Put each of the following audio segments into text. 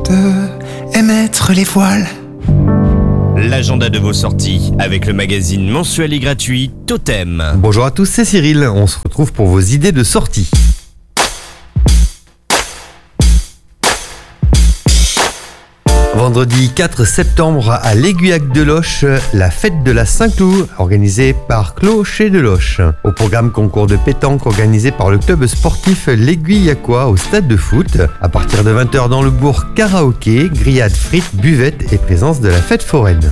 de émettre les voiles. L'agenda de vos sorties avec le magazine mensuel et gratuit Totem. Bonjour à tous, c'est Cyril. On se retrouve pour vos idées de sortie. Vendredi 4 septembre à l'Aiguillac de Loches, la fête de la Saint-Cloud organisée par Clocher de Loches. Au programme concours de pétanque organisé par le club sportif l'Aiguillacois au stade de foot. À partir de 20h dans le bourg, karaoké, grillades, frites, buvettes et présence de la fête foraine.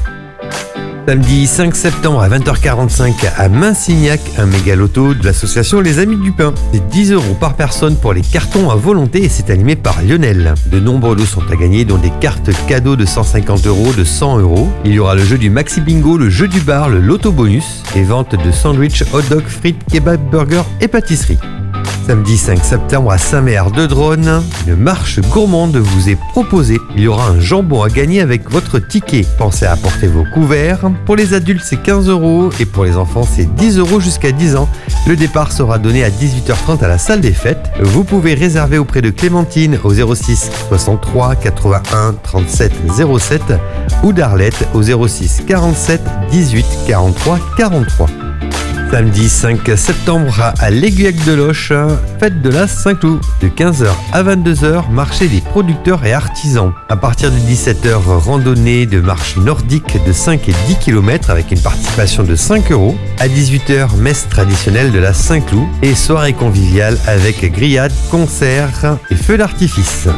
Samedi 5 septembre à 20h45 à Mainsignac, un méga loto de l'association Les Amis du Pain. C'est 10 € par personne pour les cartons à volonté et c'est animé par Lionel. De nombreux lots sont à gagner, dont des cartes cadeaux de 150 €, de 100 €. Il y aura le jeu du Maxi Bingo, le jeu du bar, le loto bonus et vente de sandwich, hot dog, frites, kebab, burger et pâtisserie. Samedi 5 septembre à Saint-Méard-de-Drône, une marche gourmande vous est proposée. Il y aura un jambon à gagner avec votre ticket. Pensez à apporter vos couverts. Pour les adultes, c'est 15 € et pour les enfants, c'est 10 € jusqu'à 10 ans. Le départ sera donné à 18h30 à la salle des fêtes. Vous pouvez réserver auprès de Clémentine au 06 63 81 37 07 ou d'Arlette au 06 47 18 43 43. Samedi 5 septembre à l'Aiguillac de Loches, fête de la Saint-Cloud. De 15h à 22h, marché des producteurs et artisans. À partir de 17h, randonnée de marche nordique de 5 et 10 km avec une participation de 5 €. À 18h, messe traditionnelle de la Saint-Cloud et soirée conviviale avec grillades, concerts et feux d'artifice.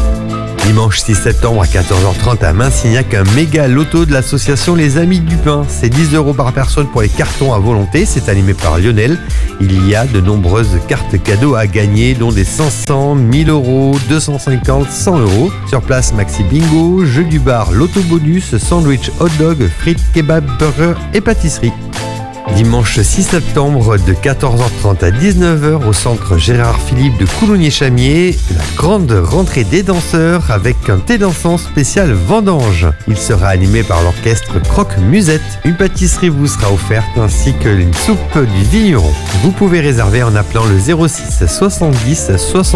Dimanche 6 septembre à 14h30 à Mainsignac, un méga loto de l'association Les Amis du Pain. C'est 10 € par personne pour les cartons à volonté. C'est animé par Lionel. Il y a de nombreuses cartes cadeaux à gagner, dont des 500, 1000 €, 250, 100 €. Sur place, Maxi Bingo, jeu du bar, loto bonus, sandwich, hot dog, frites, kebab, burger et pâtisserie. Dimanche 6 septembre de 14h30 à 19h au centre Gérard Philippe de Coulommiers-Chamiers, la grande rentrée des danseurs avec un thé dansant spécial vendange. Il sera animé par l'orchestre Croque Musette. Une pâtisserie vous sera offerte ainsi que une soupe du vigneron. Vous pouvez réserver en appelant le 06 70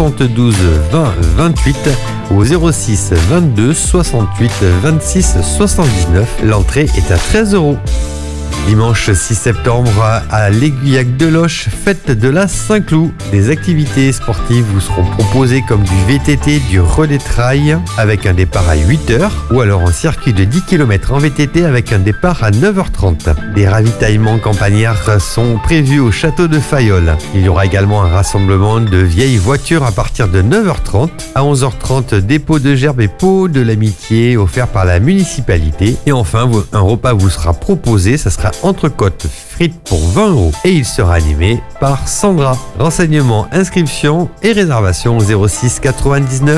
72 20 28 ou au 06 22 68 26 79. L'entrée est à 13 €. Dimanche 6 septembre à l'Aiguillac de Loches, fête de la Saint-Cloud. Des activités sportives vous seront proposées comme du VTT, du relais trail avec un départ à 8h ou alors un circuit de 10 km en VTT avec un départ à 9h30. Des ravitaillements campagnards sont prévus au château de Fayolle. Il y aura également un rassemblement de vieilles voitures à partir de 9h30. À 11h30, dépôt de gerbes et pots de l'amitié offert par la municipalité. Et enfin, un repas vous sera proposé, ça sera entrecôte frites pour 20 € et il sera animé par Sandra. Renseignements, inscriptions et réservations 06 99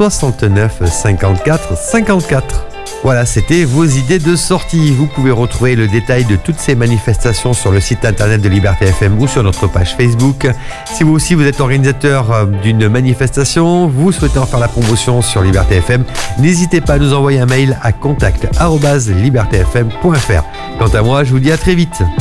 69 54 54. Voilà, c'était vos idées de sortie. Vous pouvez retrouver le détail de toutes ces manifestations sur le site internet de Liberté FM ou sur notre page Facebook. Si vous aussi vous êtes organisateur d'une manifestation, vous souhaitez en faire la promotion sur Liberté FM, n'hésitez pas à nous envoyer un mail à contact@libertfm.fr. Quant à moi, je vous dis à très vite.